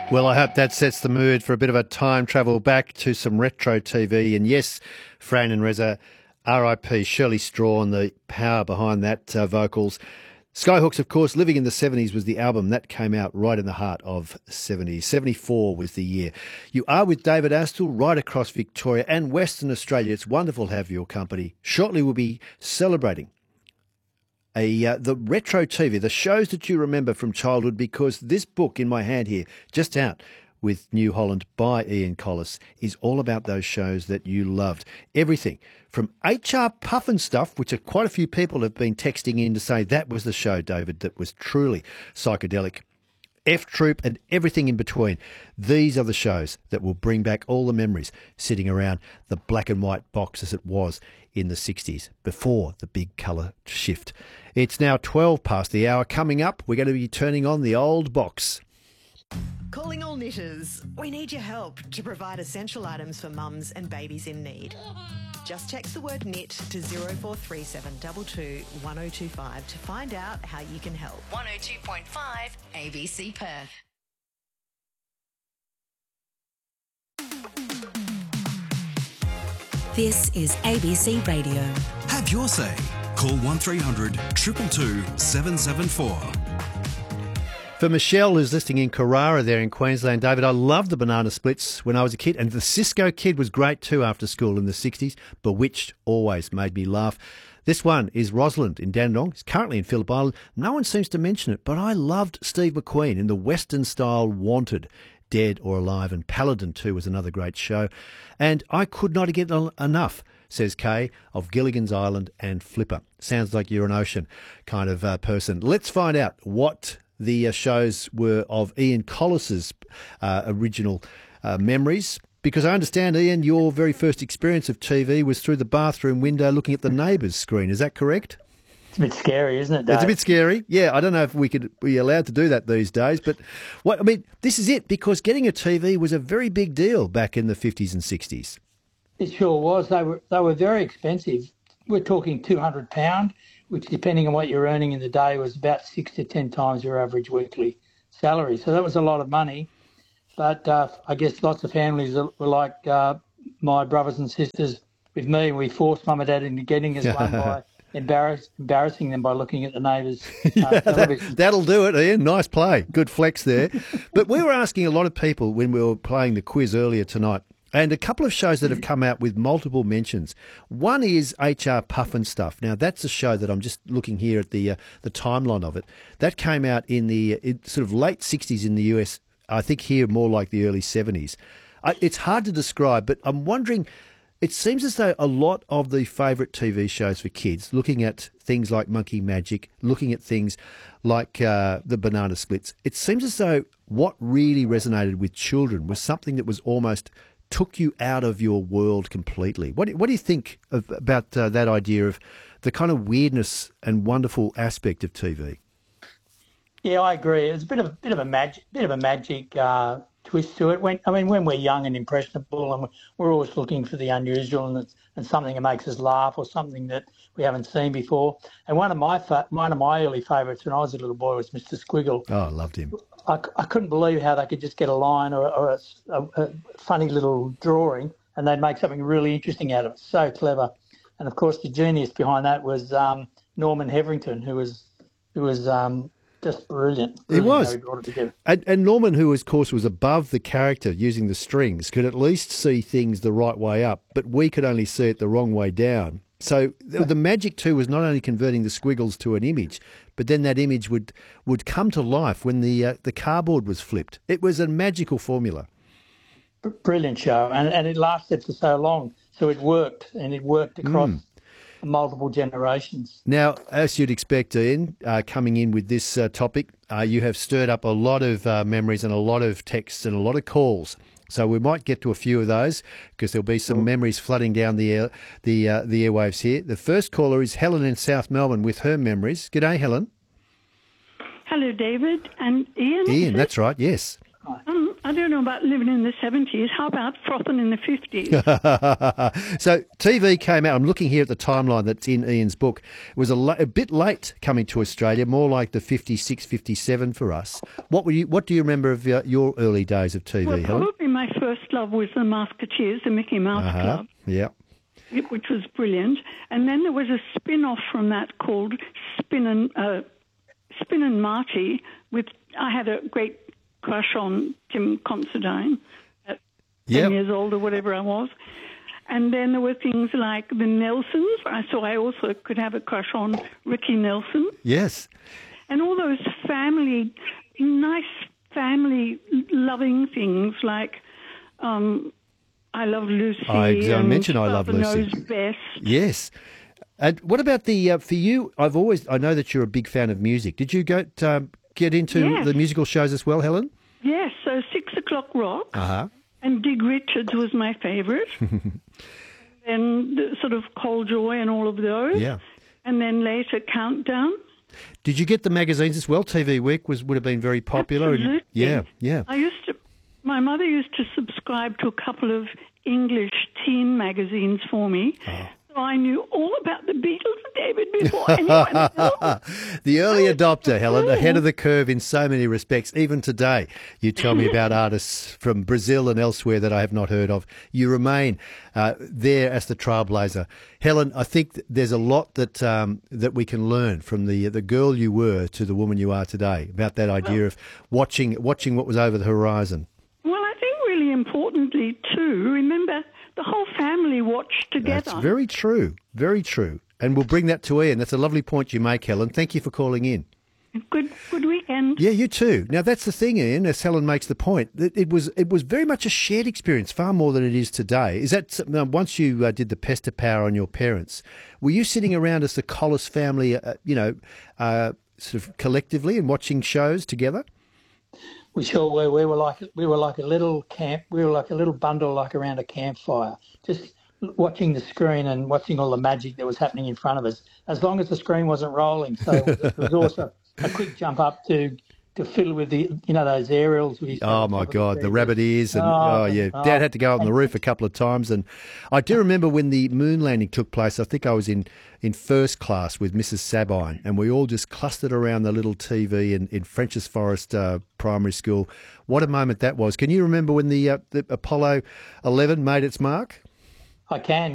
Well, I hope that sets the mood for a bit of a time travel back to some retro TV. And yes, Fran and Reza, R.I.P. Shirley Strawn, the power behind that vocals. Skyhooks, of course, Living in the 70s was the album that came out right in the heart of 70s. 74 was the year. You are with David Astle right across Victoria and Western Australia. It's wonderful to have your company. Shortly we'll be celebrating the retro TV, the shows that you remember from childhood, because this book in my hand here, just out with New Holland by Ian Collis, is all about those shows that you loved. Everything from HR Pufnstuf, which quite a few people have been texting in to say that was the show, David, that was truly psychedelic. F Troop and everything in between. These are the shows that will bring back all the memories sitting around the black and white box as it was in the 60s, before the big colour shift. It's now 12 past the hour. Coming up, we're going to be turning on the old box. Calling all knitters. We need your help to provide essential items for mums and babies in need. Just text the word knit to 0437 22 1025 to find out how you can help. 102.5 ABC Perth. This is ABC Radio. Have your say. Call 1300 222 774. For Michelle, who's listening in Carrara there in Queensland, David, I loved the Banana Splits when I was a kid, and the Cisco Kid was great too after school in the 60s. Bewitched always made me laugh. This one is Rosalind in Dandenong. It's currently in Phillip Island. No one seems to mention it, but I loved Steve McQueen in the Western-style Wanted, Dead or Alive, and Paladin 2 was another great show. And I could not get enough, says Kay, of Gilligan's Island and Flipper. Sounds like you're an ocean kind of person. Let's find out what the shows were of Ian Collis's original memories. Because I understand, Ian, your very first experience of TV was through the bathroom window looking at the neighbour's screen. Is that correct? It's a bit scary, isn't it, Dave? It's a bit scary. Yeah, I don't know if we could be allowed to do that these days. But, this is it, because getting a TV was a very big deal back in the 50s and 60s. It sure was. They were very expensive. We're talking £200, which, depending on what you're earning in the day, was about 6 to 10 times your average weekly salary. So that was a lot of money. But I guess lots of families were like my brothers and sisters with me. We forced mum and dad into getting us one by embarrassing them by looking at the neighbours' television. That'll do it, Ian. Nice play. Good flex there. But we were asking a lot of people when we were playing the quiz earlier tonight, and a couple of shows that have come out with multiple mentions. One is HR Pufnstuf. Now, that's a show that I'm just looking here at the timeline of it. That came out in the sort of late 60s in the US, I think here more like the early 70s. It's hard to describe, but I'm wondering, it seems as though a lot of the favourite TV shows for kids, looking at things like Monkey Magic, looking at things like the Banana Splits, it seems as though what really resonated with children was something that was almost took you out of your world completely. What do you think about that idea of the kind of weirdness and wonderful aspect of TV? Yeah, I agree. It's a bit of a magic twist to it. When we're young and impressionable, and we're always looking for the unusual and something that makes us laugh or something that we haven't seen before. And one of my early favourites when I was a little boy was Mr. Squiggle. Oh, I loved him. I couldn't believe how they could just get a line or a funny little drawing, and they'd make something really interesting out of it. So clever. And of course, the genius behind that was Norman Hetherington, who was just brilliant. He was. How he brought it together. And Norman, who, of course, was above the character using the strings, could at least see things the right way up, but we could only see it the wrong way down. So the magic, too, was not only converting the squiggles to an image, but then that image would come to life when the cardboard was flipped. It was a magical formula. Brilliant show. And it lasted for so long. So it worked, and it worked across multiple generations. Now, as you'd expect, Ian, coming in with this topic, you have stirred up a lot of memories and a lot of texts and a lot of calls. So we might get to a few of those because there'll be some memories flooding down the airwaves here. The first caller is Helen in South Melbourne with her memories. G'day, Helen. Hello, David and Ian. Ian, that's right, yes. I don't know about living in the 70s. How about frothing in the 50s? So TV came out. I'm looking here at the timeline that's in Ian's book. It was a bit late coming to Australia, more like the 56, 57 for us. What do you remember of your early days of TV, Well, Helen? probably my first love was the Musketeers, the Mickey Mouse Club, Yeah. which was brilliant. And then there was a spin-off from that called Spin and Marty. I had a great crush on Tim Considine at 10 years old or whatever I was. And then there were things like the Nelsons. I also could have a crush on Ricky Nelson. Yes. And all those nice family-loving things like I Love Lucy. I mentioned I Love Father Lucy. Knows Best. Yes. And what about for you? I know that you're a big fan of music. Did you get into the musical shows as well, Helen? Yes, so 6 O'Clock Rock. Uh-huh. And Dig Richards was my favourite. And the sort of Cold Joy and all of those. Yeah. And then later Countdown. Did you get the magazines as well? TV Week would have been very popular. Absolutely. Yeah. My mother used to subscribe to a couple of English teen magazines for me. Oh. So I knew all about the Beatles and David before anyone else. The early adopter, Helen, ahead of the curve in so many respects. Even today, you tell me about artists from Brazil and elsewhere that I have not heard of. You remain there as the trailblazer. Helen, I think there's a lot that we can learn from the girl you were to the woman you are today, about that idea of watching what was over the horizon. Well, I think really importantly too, remember the whole family watched together. That's very true. Very true. And we'll bring that to Ian. That's a lovely point you make, Helen. Thank you for calling in. Good weekend. Yeah, you too. Now, that's the thing, Ian, as Helen makes the point, that it was very much a shared experience, far more than it is today. Is that once you did the pester power on your parents, were you sitting around as the Collis family, sort of collectively and watching shows together? We sure were. We were like a little camp. We were like a little bundle, like around a campfire, just watching the screen and watching all the magic that was happening in front of us. As long as the screen wasn't rolling, so it was also a quick jump up to fiddle with those aerials. Oh my God, the rabbit ears and Dad had to go on the roof a couple of times, and I do remember when the moon landing took place. I think I was in first class with Mrs. Sabine, and we all just clustered around the little TV in Frenchs Forest Primary School. What a moment that was! Can you remember when the Apollo 11 made its mark? I can.